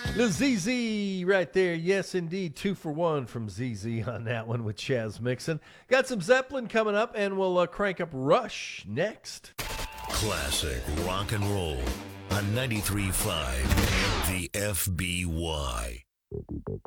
The ZZ right there. Yes, indeed. 2 for 1 from ZZ on that one with Chaz Mixon. Got some Zeppelin coming up, and we'll crank up Rush next. Classic rock and roll on 93.5 The FBY.